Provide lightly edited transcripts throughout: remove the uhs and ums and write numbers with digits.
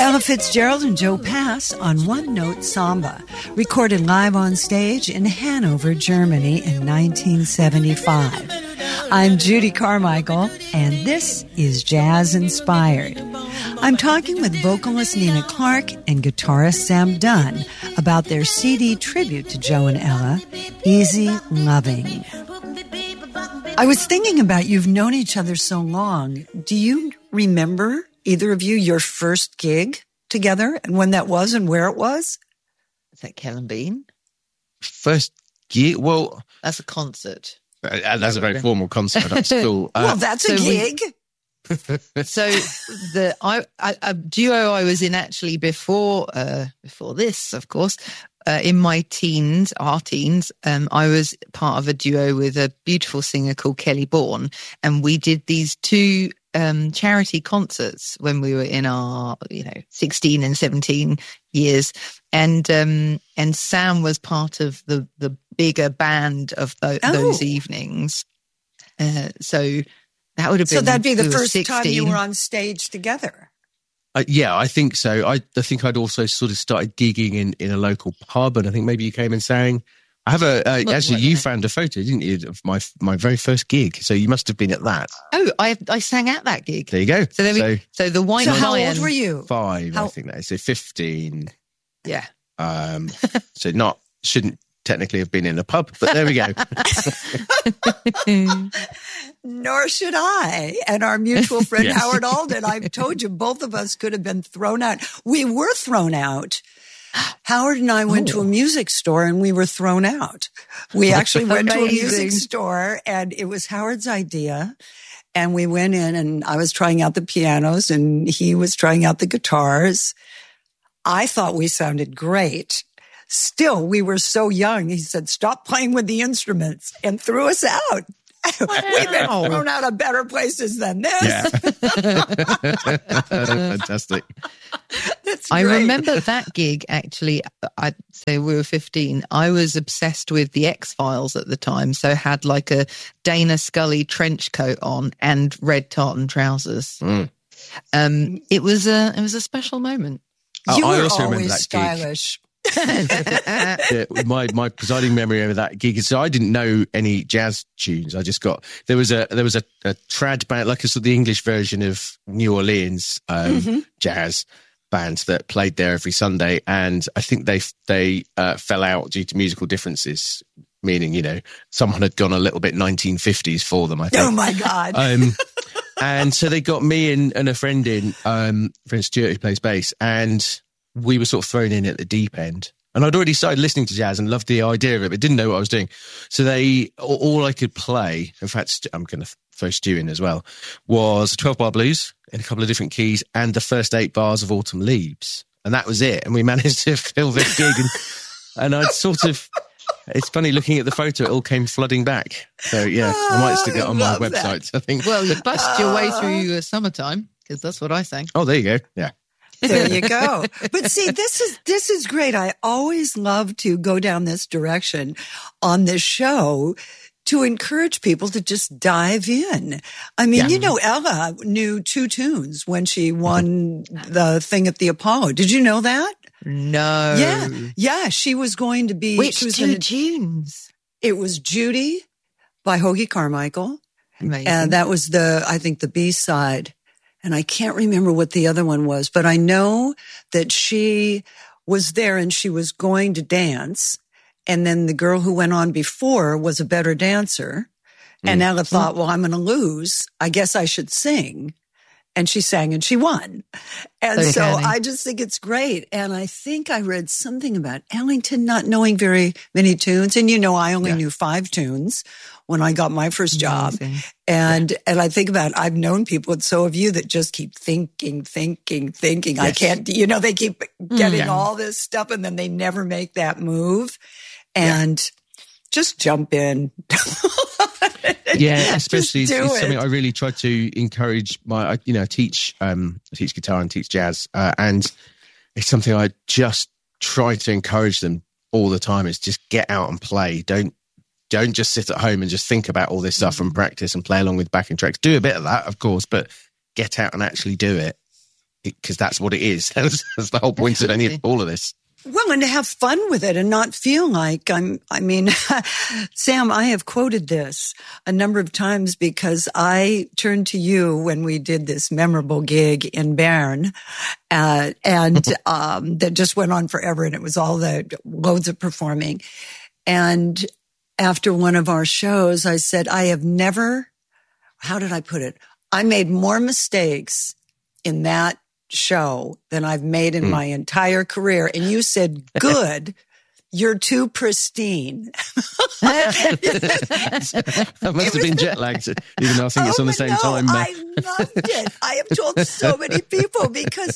Ella Fitzgerald and Joe Pass on One Note Samba, recorded live on stage in Hanover, Germany in 1975. I'm Judy Carmichael, and this is Jazz Inspired. I'm talking with vocalist Nina Clark and guitarist Sam Dunn about their CD tribute to Joe and Ella, Easy Loving. I was thinking about you've known each other so long. Do you remember, either of you, your first gig together and when that was and where it was? Is that Kellen Bean? First gig? Well, that's a concert. That's a very formal concert at school. Well, that's a gig. So a duo I was in actually before this, of course, in my teens, I was part of a duo with a beautiful singer called Kelly Bourne, and we did these two charity concerts when we were in our 16 and 17 years, and Sam was part of the bigger band of those evenings. So that would have been. So that'd be the first 16. time you were on stage together. Yeah, I think so. I think I'd also sort of started gigging in a local pub, and I think maybe you came and sang. I have you found a photo, didn't you, of my very first gig? So you must have been at that. Oh, I sang at that gig. There you go. So the White Lion. So how old were you? 5, I think that is. So 15. Yeah. So shouldn't technically have been in a pub, but there we go. Nor should I. And our mutual friend Howard Alden, I've told you, both of us could have been thrown out. We were thrown out. Howard and I went to a music store and we were thrown out. We actually went to a music store and it was Howard's idea. And we went in and I was trying out the pianos and he was trying out the guitars. I thought we sounded great. Still, we were so young. He said, "Stop playing with the instruments," and threw us out. We've been thrown out of better places than this. Yeah. Fantastic. That's I great. remember that gig, actually. I'd say we were 15. I was obsessed with the X-Files at the time, so had like a Dana Scully trench coat on and red tartan trousers. It was a special moment. You I were also remember always that stylish. Yeah, my presiding memory over that gig is, so I didn't know any jazz tunes. I just got there was a trad band, like a sort of the English version of New Orleans jazz band that played there every Sunday, and I think they fell out due to musical differences. Meaning, someone had gone a little bit 1950s for them, I think. Oh my God. And so they got me and a friend in, friend Stuart, who plays bass, and we were sort of thrown in at the deep end. And I'd already started listening to jazz and loved the idea of it, but didn't know what I was doing. So all I could play, in fact, I'm going to throw Stu in as well, was 12-bar blues in a couple of different keys and the first 8 bars of Autumn Leaves. And that was it. And we managed to fill this gig. And I'd sort of... It's funny looking at the photo; it all came flooding back. So yeah, I might stick it on my website. I think. Well, you bust your way through summertime, because that's what I sang. Oh, there you go. Yeah. There you go. But see, this is great. I always love to go down this direction on this show to encourage people to just dive in. I mean, Ella knew 2 tunes when she won the thing at the Apollo. Did you know that? No. Yeah. She was going to be. Which she was 2 tunes? It was Judy by Hoagie Carmichael. Amazing. And that was I think the B-side. And I can't remember what the other one was, but I know that she was there and she was going to dance. And then the girl who went on before was a better dancer. And Ella thought, well, I'm going to lose. I guess I should sing. And she sang and she won. And so I just think it's great. And I think I read something about Ellington not knowing very many tunes. And I only knew 5 tunes when I got my first job. And I think about, I've known people, and so have you, that just keep thinking. Yes. I can't, they keep getting all this stuff and then they never make that move. And just jump in. Yeah, especially it's something I really try to encourage. I teach guitar and teach jazz, and it's something I just try to encourage them all the time. Is just get out and play. Don't just sit at home and just think about all this stuff and practice and play along with backing tracks. Do a bit of that, of course, but get out and actually do it. because that's what it is. That's the whole point of all of this. Well, and to have fun with it and not feel like Sam, I have quoted this a number of times because I turned to you when we did this memorable gig in Bern, and that just went on forever, and it was all the loads of performing. And after one of our shows, I said, I have never, how did I put it? I made more mistakes in that show than I've made in my entire career. And you said, good, you're too pristine. That must have been jet lagged, even though I think it's on the same time. I loved it. I have told so many people because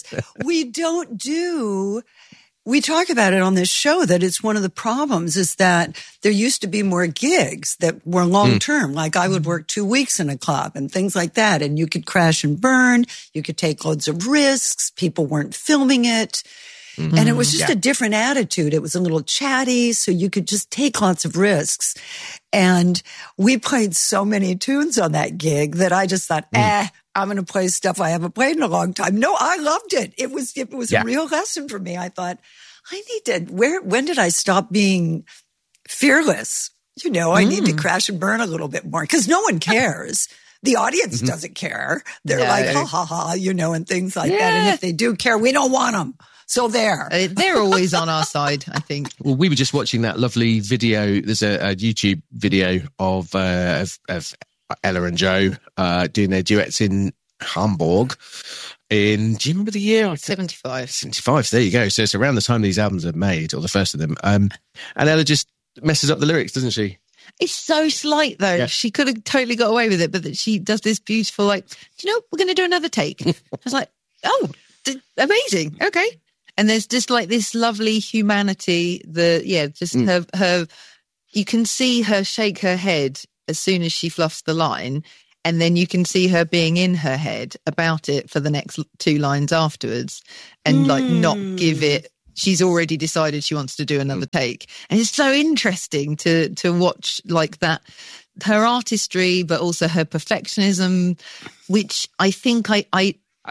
we talk about it on this show that it's one of the problems is that there used to be more gigs that were long-term. Like I would work 2 weeks in a club and things like that. And you could crash and burn. You could take loads of risks. People weren't filming it. And it was just a different attitude. It was a little chatty. So you could just take lots of risks. And we played so many tunes on that gig that I just thought, I'm going to play stuff I haven't played in a long time. No, I loved it. It was a real lesson for me. I thought, when did I stop being fearless? I need to crash and burn a little bit more because no one cares. The audience doesn't care. They're like, ha, ha, ha, and things like that. And if they do care, we don't want them. So they're always on our side, I think. Well, we were just watching that lovely video. There's a YouTube video of Ella and Joe doing their duets in Hamburg do you remember the year? 75. 75, there you go. So it's around the time these albums are made, or the first of them. And Ella just messes up the lyrics, doesn't she? It's so slight, though. Yeah. She could have totally got away with it, but she does this beautiful, we're going to do another take. I was like, oh, amazing. Okay. And there's just this lovely humanity, her, you can see her shake her head as soon as she fluffs the line. And then you can see her being in her head about it for the next 2 lines afterwards and not give it. She's already decided she wants to do another take. And it's so interesting to watch that, her artistry, but also her perfectionism, which I think I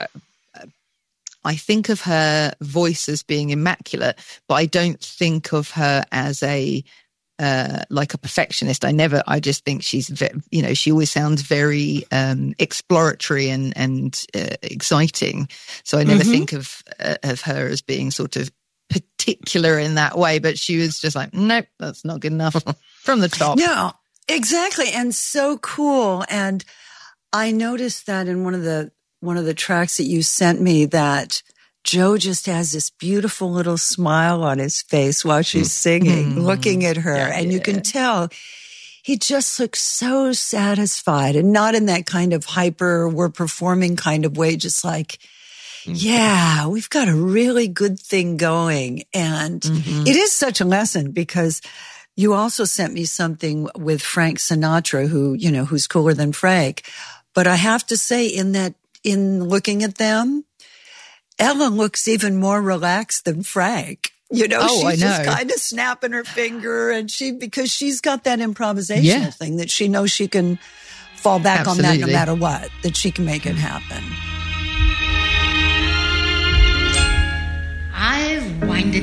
think of her voice as being immaculate, but I don't think of her as a perfectionist. I just think she's, she always sounds very exploratory and exciting. So I never think of her as being sort of particular in that way, but she was just like, nope, that's not good enough from the top. No, exactly. And so cool. And I noticed that in one of the tracks that you sent me that Joe just has this beautiful little smile on his face while she's singing, looking at her. And you can tell he just looks so satisfied and not in that kind of hyper, we're performing kind of way, just like, yeah, we've got a really good thing going. And it is such a lesson because you also sent me something with Frank Sinatra, who's cooler than Frank. But I have to say in looking at them, Ella looks even more relaxed than Frank. She's just kind of snapping her finger and because she's got that improvisational thing that she knows she can fall back on that no matter what, that she can make it happen. I've winded